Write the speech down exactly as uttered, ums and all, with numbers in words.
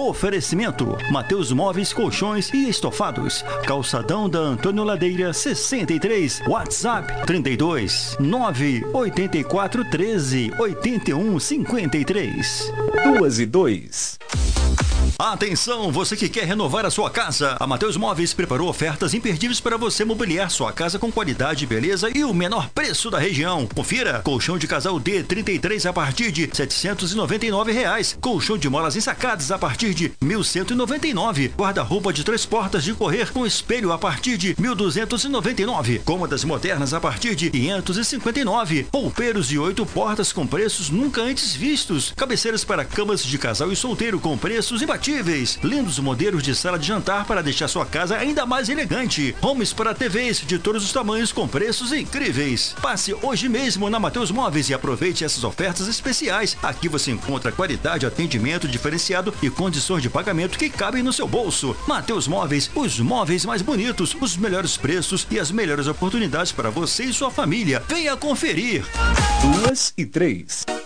Oferecimento: Mateus Móveis, Colchões e Estofados. Calçadão da Antônio Ladeira, sessenta e três. WhatsApp trinta e dois, nove oito quatro, treze, oitenta e um, cinquenta e três. Duas e dois. Atenção, você que quer renovar a sua casa. A Mateus Móveis preparou ofertas imperdíveis para você mobiliar sua casa com qualidade, beleza e o menor preço da região. Confira: colchão de casal D trinta e três a partir de setecentos e noventa e nove reais. Colchão de molas ensacadas a partir de mil cento e noventa e nove. Guarda-roupa de três portas de correr com espelho a partir de mil duzentos e noventa e nove. Cômodas modernas a partir de quinhentos e cinquenta e nove. Roupeiros de oito portas com preços nunca antes vistos. Cabeceiras para camas de casal e solteiro com preços imbatíveis. Lindos modelos de sala de jantar para deixar sua casa ainda mais elegante. Homes para T Vs de todos os tamanhos com preços incríveis. Passe hoje mesmo na Mateus Móveis e aproveite essas ofertas especiais. Aqui você encontra qualidade, atendimento diferenciado e condições de pagamento que cabem no seu bolso. Mateus Móveis, os móveis mais bonitos, os melhores preços e as melhores oportunidades para você e sua família. Venha conferir. Duas e três.